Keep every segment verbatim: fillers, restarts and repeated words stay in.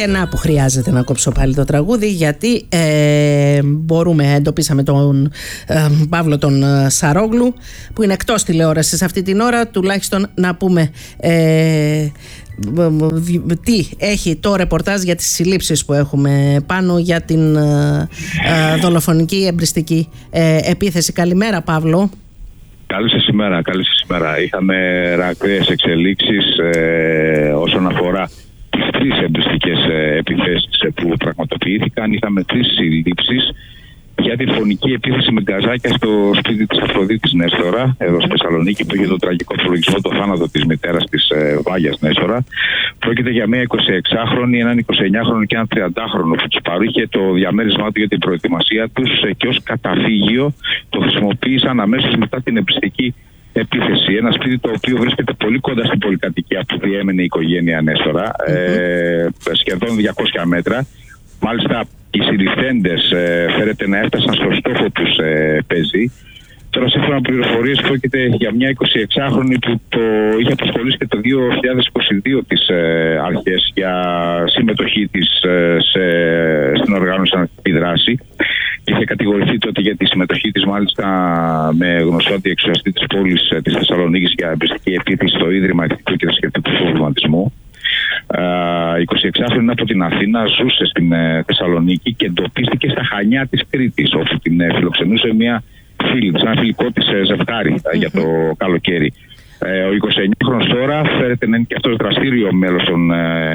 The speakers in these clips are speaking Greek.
Και να που χρειάζεται να κόψω πάλι το τραγούδι, γιατί ε, μπορούμε, εντοπίσαμε τον ε, Παύλο τον ε, Σαρόγλου, που είναι εκτός τηλεόρασης αυτή την ώρα, τουλάχιστον να πούμε ε, τι έχει το ρεπορτάζ για τις συλλήψεις που έχουμε πάνω για την ε, ε, δολοφονική εμπριστική ε, επίθεση. Καλημέρα, Παύλο. Καλή σας ημέρα, καλή σας ημέρα. Είχαμε ραγδαίες εξελίξεις ε, όσον αφορά τις τρεις εμπριστικές ε, επιθέσεις ε, που πραγματοποιήθηκαν. Είχαμε τρεις συλλήψεις για τη φωνική επίθεση με γκαζάκια στο σπίτι της Αφροδίτης Νέστορα, εδώ στη Θεσσαλονίκη, που είχε τον τραγικό προλογισμό, το θάνατο της μητέρας της ε, Βάγιας Νέστορα. Πρόκειται για μια εικοσιεξάχρονη, έναν εικοσιεννιάχρονο και έναν τριαντάχρονο που τους παρήχε το διαμέρισμά του για την προετοιμασία τους ε, και ως καταφύγιο το χρησιμοποίησαν αμέσως μετά την εμπριστική επίθεση. Ένα σπίτι το οποίο βρίσκεται πολύ κοντά στην πολυκατοικία που διέμενε η οικογένεια Νέστορα, mm-hmm. ε, σχεδόν διακόσια μέτρα. Μάλιστα, οι συλληφθέντες ε, φέρεται να έφτασαν στο στόχο τους ε, πεζή. Τώρα, σύμφωνα με πληροφορίες, πρόκειται για μια εικοσιεξάχρονη που το είχε απασχολήσει και το δύο χιλιάδες είκοσι δύο τις ε, αρχές για συμμετοχή της ε, σε, στην οργάνωση αναρχική δράση. Είχε κατηγορηθεί τότε για τη συμμετοχή της, μάλιστα με γνωστό αντιεξουσιαστή της πόλης ε, της Θεσσαλονίκης, για εμπριστική επίθεση στο Ίδρυμα Ηθικού και Θρησκευτικού Προβληματισμού. Uh, εικοσιεξάχρονη από την Αθήνα, ζούσε στην uh, Θεσσαλονίκη και εντοπίστηκε στα Χανιά της Κρήτης, όπου την uh, φιλοξενούσε μια φίλη της, ένα φιλικό της uh, ζευγάρι uh, για το καλοκαίρι. Uh, ο εικοσιεννιάχρονος τώρα φέρεται να είναι και αυτός δραστήριο μέλος των,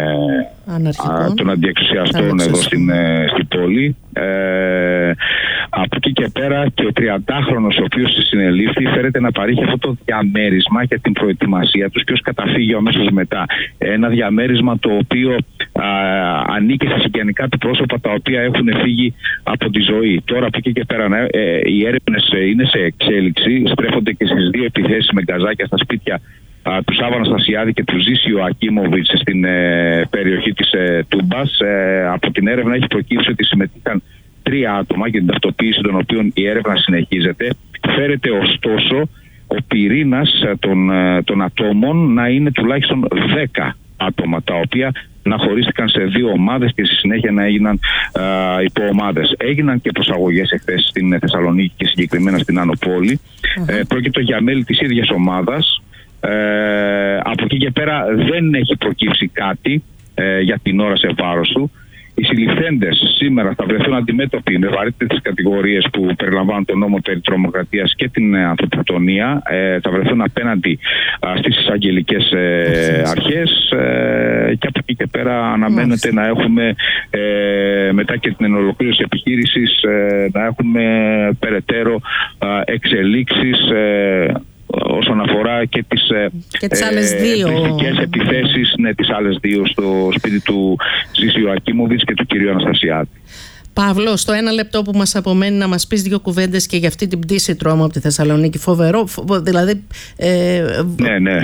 uh, των αντιεξουσιαστών εδώ στην, uh, στην πόλη. Uh, από εκεί και πέρα και ο τριαντάχρονος, ο οποίος συνελήφθη, φέρεται να παρήχε αυτό το διαμέρισμα για την προετοιμασία τους και ως καταφύγιο αμέσως μετά. Ένα διαμέρισμα το οποίο α, ανήκει στα συγγενικά του πρόσωπα τα οποία έχουν φύγει από τη ζωή. Τώρα από εκεί και πέρα ε, οι έρευνες είναι σε εξέλιξη, στρέφονται και στις δύο επιθέσεις με γκαζάκια στα σπίτια α, του Σάββα Αναστασιάδη και του Ζήσιου Ακίμοβιτς στην ε, περιοχή της ε, Τούμπας. Ε, από την έρευνα έχει προκύψει ότι συμμετείχαν τρία άτομα και την ταυτοποίηση των οποίων η έρευνα συνεχίζεται. Φέρεται ωστόσο ο πυρήνας των, των ατόμων να είναι τουλάχιστον δέκα άτομα, τα οποία να χωρίστηκαν σε δύο ομάδες και στη συνέχεια να έγιναν α, υποομάδες. Έγιναν και προσαγωγές εχθές στην Θεσσαλονίκη και συγκεκριμένα στην Άνω Πόλη. Uh-huh. Ε, πρόκειται για μέλη της ίδιας ομάδας. Ε, από εκεί και πέρα δεν έχει προκύψει κάτι ε, για την ώρα σε βάρος του. Οι συλληφθέντες σήμερα θα βρεθούν αντιμέτωποι με βαρύτερες κατηγορίες που περιλαμβάνουν τον νόμο περί τρομοκρατίας και την ανθρωποκτονία. Ε, θα βρεθούν απέναντι α, στις εισαγγελικές ε, αρχές ε, και από εκεί και πέρα αναμένεται να έχουμε ε, μετά και την ολοκλήρωση επιχείρησης ε, να έχουμε περαιτέρω α, εξελίξεις ε, όσον αφορά και τις, και τις άλλες δύο ε, επιθέσεις, ναι, τις άλλες δύο στο σπίτι του Ζήσιου Ακίμοβιτς και του κυρίου Αναστασιάδη. Παύλο, στο ένα λεπτό που μας απομένει να μας πεις δύο κουβέντες και για αυτή την πτήση τρόμου από τη Θεσσαλονίκη. Φοβερό, φο, δηλαδή... Ε, ναι, ναι.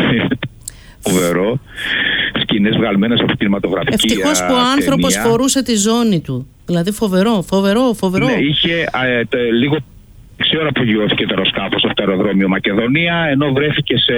Φοβερό. Σκηνές βγαλμένες από κινηματογραφική ταινία. Ευτυχώς που ο άνθρωπος φορούσε τη ζώνη του. Δηλαδή φοβερό, φοβερό, φοβερό. Ναι, είχε ε, τε, λίγο... Ξή ώρα που γιώθηκε το αεροσκάφος από το αεροδρόμιο Μακεδονία, ενώ βρέθηκε σε,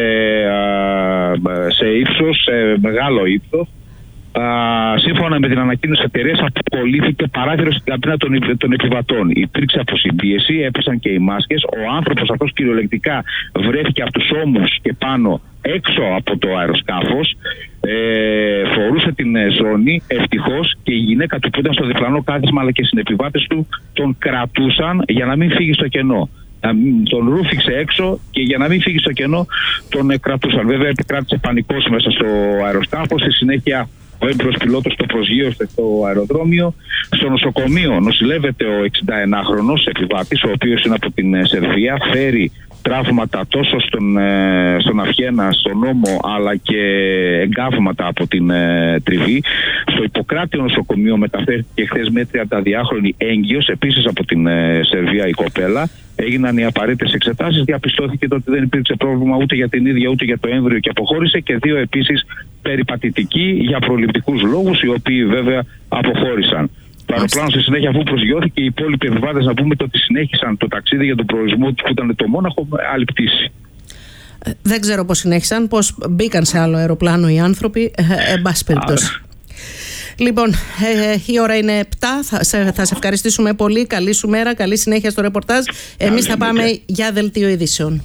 σε ύψος, σε μεγάλο ύψος. Α, σύμφωνα με την ανακοίνωση της εταιρείας, αποκολλήθηκε παράθυρο στην καμπίνα των, των επιβατών. Υπήρξε αποσυμπίεση, έπεσαν και οι μάσκες. Ο άνθρωπος αυτός κυριολεκτικά βρέθηκε από τους ώμους και πάνω έξω από το αεροσκάφος. Ε, φορούσε την ζώνη, ευτυχώς, και η γυναίκα του που ήταν στο διπλανό κάθισμα αλλά και οι συνεπιβάτες του τον κρατούσαν για να μην φύγει στο κενό. Τον ρούφηξε έξω και για να μην φύγει στο κενό τον κρατούσαν. Βέβαια επικράτησε πανικός μέσα στο αεροσκάφος. Στη συνέχεια ο έμπειρος πιλότος το προσγείωσε στο αεροδρόμιο. Στο νοσοκομείο νοσηλεύεται ο εξηνταεννάχρονος επιβάτης, ο οποίος είναι από την Σερβία. Φέρει τραύματα τόσο στον, στον αυχένα, στον ώμο, αλλά και εγκάβματα από την ε, τριβή. Στο Ιπποκράτιο νοσοκομείο μεταφέρθηκε χθες με τριανταδυάχρονη έγκυος, επίσης από την ε, Σερβία η κοπέλα. Έγιναν οι απαραίτητες εξετάσεις, διαπιστώθηκε ότι δεν υπήρξε πρόβλημα ούτε για την ίδια ούτε για το έμβριο και αποχώρησε, και δύο επίσης περιπατητικοί για προληπτικούς λόγους, οι οποίοι βέβαια αποχώρησαν. Το αεροπλάνο στη συνέχεια, αφού προσγειώθηκε, οι υπόλοιποι επιβάτες, να πούμε, το ότι συνέχισαν το ταξίδι για τον προορισμό του που ήταν το Μόναχο με άλλη πτήση. Δεν ξέρω πώς συνέχισαν, πώς μπήκαν σε άλλο αεροπλάνο οι άνθρωποι, ε, εν πάση περιπτώσει. Λοιπόν, ε, η ώρα είναι επτά. Θα σε, θα σε ευχαριστήσουμε πολύ. Καλή σου μέρα, καλή συνέχεια στο ρεπορτάζ. Εμείς θα πάμε για δελτίο ειδήσεων.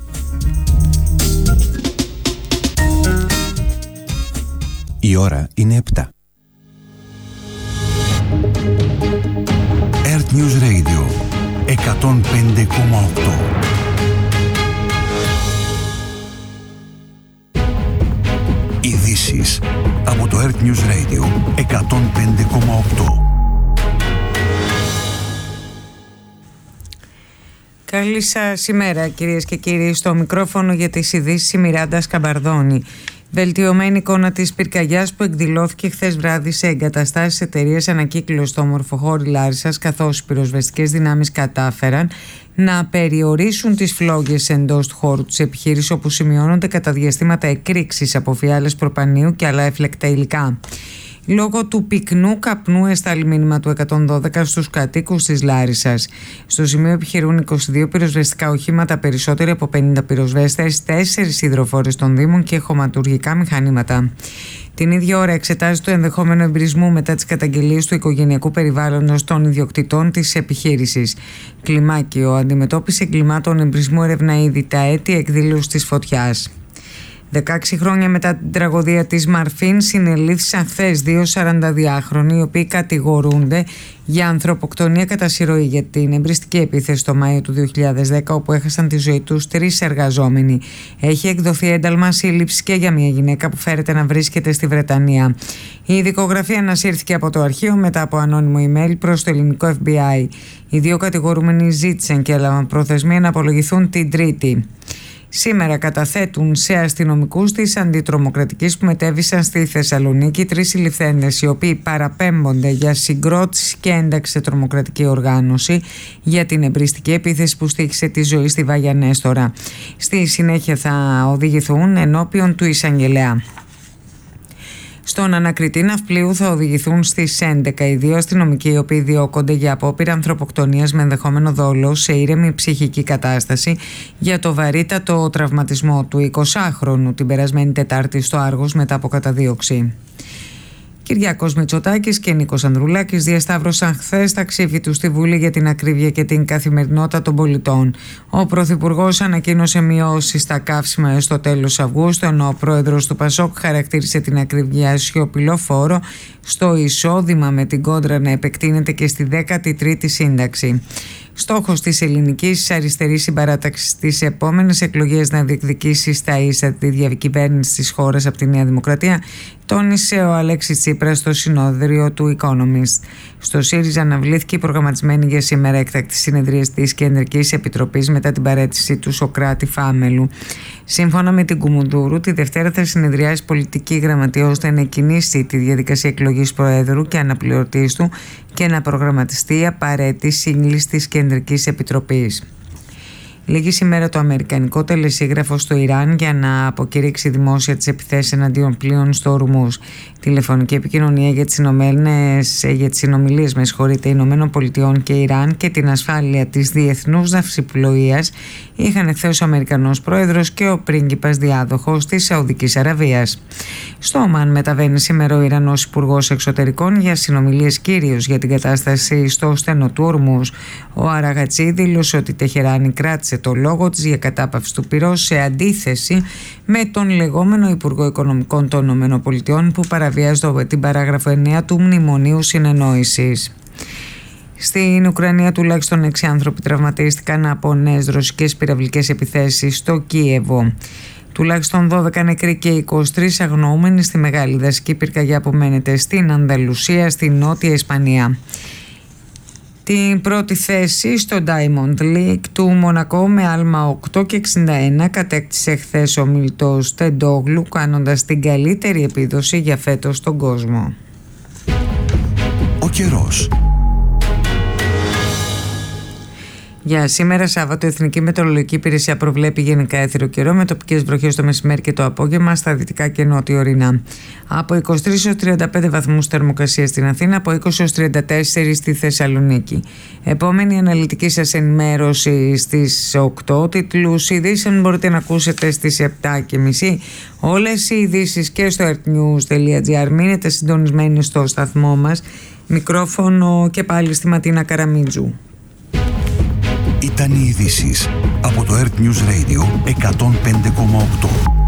Η ώρα είναι επτά. Earth News Radio εκατόν πέντε κόμμα οκτώ. Ειδήσεις από το Earth News Radio εκατόν πέντε κόμμα οκτώ. Καλή σας ημέρα, κυρίες και κύριοι. Στο μικρόφωνο για τις ειδήσεις η Μιράντα Σκαμπαρδόνη. Βελτιωμένη εικόνα της πυρκαγιάς που εκδηλώθηκε χθες βράδυ σε εγκαταστάσεις εταιρείας ανακύκλωσης στο Ομορφοχώρι Λάρισσας, καθώς οι πυροσβεστικές δυνάμεις κατάφεραν να περιορίσουν τις φλόγες εντός του χώρου της επιχείρησης, όπου σημειώνονται κατά διαστήματα εκρήξεις από φιάλες προπανίου και άλλα έφλεκτα υλικά. Λόγω του πυκνού καπνού εστάλει μήνυμα του εκατόν δώδεκα στους κατοίκους της Λάρισσας. Στο σημείο επιχειρούν είκοσι δύο πυροσβεστικά οχήματα, περισσότεροι από πενήντα πυροσβέστες, τέσσερις υδροφόρες των Δήμων και χωματουργικά μηχανήματα. Την ίδια ώρα εξετάζει το ενδεχόμενο εμπρισμού μετά τις καταγγελίες του οικογενειακού περιβάλλοντος των ιδιοκτητών της επιχείρησης. Κλιμάκιο αντιμετώπιση εγκλημάτων εμπρισμού ερευνά ήδη τα αίτια εκδήλωσης της φωτιάς. δεκαέξι χρόνια μετά την τραγωδία της Μαρφίν, συνελήφθησαν χθες δύο σαρανταδυάχρονοι, οι οποίοι κατηγορούνται για ανθρωποκτονία κατά συρροή για την εμπριστική επίθεση το Μάιο του δύο χιλιάδες δέκα, όπου έχασαν τη ζωή τους τρεις εργαζόμενοι. Έχει εκδοθεί ένταλμα σύλληψης και για μια γυναίκα που φέρεται να βρίσκεται στη Βρετανία. Η δικογραφία ανασύρθηκε από το αρχείο μετά από ανώνυμο email προς το ελληνικό εφ μπι άι. Οι δύο κατηγορούμενοι ζήτησαν και έλαβαν προθεσμία να απολογηθούν την Τρίτη. Σήμερα καταθέτουν σε αστυνομικούς της αντιτρομοκρατικής που μετέβησαν στη Θεσσαλονίκη τρεις συλληφθέντες, οι οποίοι παραπέμπονται για συγκρότηση και ένταξη σε τρομοκρατική οργάνωση για την εμπριστική επίθεση που στοίχησε τη ζωή στη Βάγια Νέστορα. Στη συνέχεια θα οδηγηθούν ενώπιον του εισαγγελέα. Στον ανακριτή ναυπλίου θα οδηγηθούν στις έντεκα οι δύο αστυνομικοί, οι οποίοι διώκονται για απόπειρα ανθρωποκτονίας με ενδεχόμενο δόλο σε ήρεμη ψυχική κατάσταση για το βαρύτατο τραυματισμό του εικοσάχρονου την περασμένη Τετάρτη στο Άργος μετά από καταδίωξη. Κυριάκος Μητσοτάκης και Νίκος Ανδρουλάκης διασταύρωσαν χθες τα ξύφη του στη Βουλή για την ακρίβεια και την καθημερινότητα των πολιτών. Ο Πρωθυπουργός ανακοίνωσε μειώσεις στα καύσιμα έως το τέλος Αυγούστου, ενώ ο Πρόεδρος του Πασόκ χαρακτήρισε την ακρίβεια σιωπηλό φόρο, στο εισόδημα με την κόντρα να επεκτείνεται και στη δέκατη τρίτη σύνταξη. Στόχος της ελληνικής αριστερής συμπαράταξης στις επόμενες εκλογές να διεκδικήσει στα ίσα τη διακυβέρνηση της χώρας από τη Νέα Δημοκρατία, τόνισε ο Αλέξης Τσίπρας στο συνόδριο του Economist. Στο ΣΥΡΙΖΑ αναβλήθηκε η προγραμματισμένη για σήμερα έκτακτη συνεδρία της Κεντρικής Επιτροπής μετά την παραίτηση του Σοκράτη Φάμελου. Σύμφωνα με την Κουμουνδούρου, τη Δευτέρα θα συνεδριάσει πολιτική γραμματεία ώστε να εκκινήσει τη διαδικασία εκλογής Προέδρου και αναπληρωτής του και να προγραμματιστεί η απαραίτητη σύγκληση της Κεντρικής Επιτροπής. Λήγει σήμερα το αμερικανικό τελεσίγραφο στο Ιράν για να αποκηρύξει δημόσια τις επιθέσεις εναντίον πλοίων στο Ορμούζ. Τηλεφωνική επικοινωνία για τις, για τις συνομιλίες με συγχωρείτε, Ηνωμένων Πολιτειών και Ιράν και την ασφάλεια της διεθνούς ναυσιπλοείας είχαν εχθές ο Αμερικανός Πρόεδρος και ο πρίγκιπας διάδοχος της Σαουδικής Αραβίας. Στο Ομάν μεταβαίνει σήμερα ο Ιρανός Υπουργός Εξωτερικών για συνομιλίες κυρίως για την κατάσταση στο στενό του Ορμούζ. Ο Αραγατσί δήλωσε ότι η Τεχεράνη κράτησε το λόγο της για κατάπαυση του πυρός σε αντίθεση με τον λεγόμενο Υπουργό Οικονομικών των ΗΠΑ που παραβιάζει την παράγραφο εννέα του Μνημονίου Συνεννόησης. Στην Ουκρανία τουλάχιστον έξι άνθρωποι τραυματίστηκαν από νέες ρωσικές πυραυλικές επιθέσεις στο Κίεβο. Τουλάχιστον δώδεκα νεκροί και είκοσι τρεις αγνοούμενοι στη μεγάλη δασική πυρκαγιά που μένεται στην Ανδαλουσία, στη Νότια Ισπανία. Την πρώτη θέση στο Diamond League του Μονακό με άλμα οκτώ και εξήντα ένα κατέκτησε χθες ο Μιλτός Τεντόγλου, κάνοντας την καλύτερη επίδοση για φέτος στον κόσμο. Ο καιρός. Για σήμερα, Σάββατο, η Εθνική Μετεωρολογική Υπηρεσία προβλέπει γενικά έθερο καιρό με τοπικές βροχές το μεσημέρι και το απόγευμα στα δυτικά και νότιο-ορεινά. Από είκοσι τρεις έως τριάντα πέντε βαθμούς θερμοκρασία στην Αθήνα, από είκοσι έως τριάντα τέσσερα στη Θεσσαλονίκη. Επόμενη αναλυτική σας ενημέρωση στις οκτώ. Τίτλους ειδήσεων μπορείτε να ακούσετε στις επτά και μισή. Όλες οι ειδήσεις και στο earthnews τελεία gr. Μείνετε συντονισμένοι στο σταθμό μας. Μικρόφωνο και πάλι στη Ματίνα Καραμίτζου. Ήταν οι ειδήσεις από το Earth News Radio εκατόν πέντε κόμμα οκτώ.